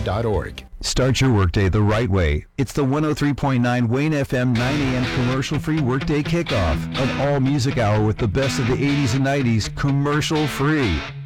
wayneFM.org. Start your workday the right way. It's the 103.9 Wayne FM 9 a.m. commercial-free workday kickoff. An all-music hour with the best of the 80s and 90s commercial-free.